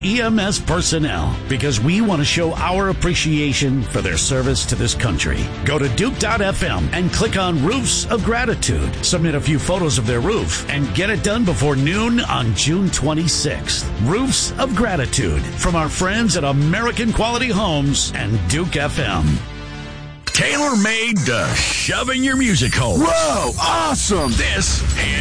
EMS personnel, because we want to show our appreciation for their service to this country. Go to Duke.fm and click on Roofs of Gratitude. Submit a few photos of their roof and get it done before noon on June 26th. Roofs of Gratitude from our friends at American Quality Homes and Duke FM. Tailor-made to shoving your music hole. Whoa, awesome! This is